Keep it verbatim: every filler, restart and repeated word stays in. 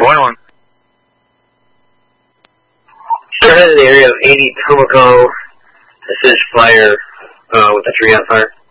Going on. Sure, in the area of eighty Tomoko, a Finnish flyer uh, with a tree on fire.